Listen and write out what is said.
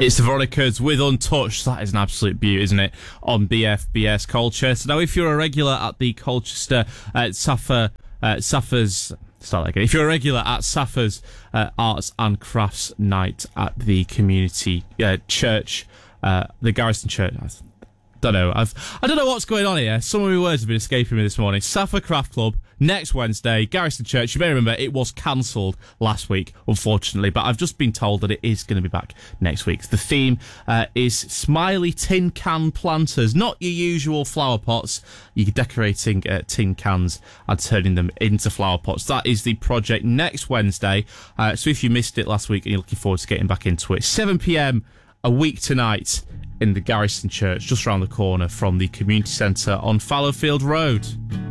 It's the Veronicas with Untouched. That is an absolute beauty, isn't it? On BFBS Culture. So now, if you're a regular at the Colchester Sapphirs, start that again. If you're a regular at Sapphirs Arts and Crafts Night at the community church, the Garrison Church. I don't know what's going on here. Some of my words have been escaping me this morning. Sappho Craft Club next Wednesday, Garrison Church. You may remember it was cancelled last week, unfortunately, but I've just been told that it is going to be back next week. The theme is Smiley Tin Can Planters, not your usual flower pots. You're decorating tin cans and turning them into flower pots. That is the project next Wednesday. So if you missed it last week and you're looking forward to getting back into it, 7 p.m. a week tonight in the Garrison Church, just around the corner from the community centre on Fallowfield Road.